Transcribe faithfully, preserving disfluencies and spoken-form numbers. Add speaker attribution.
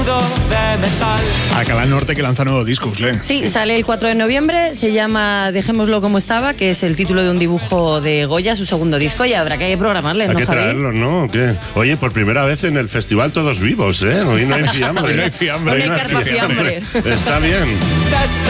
Speaker 1: Alcalá Norte, que lanza nuevo disco, Usle.
Speaker 2: Sí, sale el cuatro de noviembre, se llama Dejémoslo como estaba, que es el título de un dibujo de Goya, su segundo disco, y habrá que programarle, ¿no,
Speaker 3: Hay que
Speaker 2: Javi?
Speaker 3: traerlo, ¿no? ¿Qué? Oye, por primera vez en el festival todos vivos, ¿eh? Hoy no hay fiambre.
Speaker 1: Hoy no hay fiambre.
Speaker 2: Hoy no hay carne fiambre.
Speaker 3: Está bien.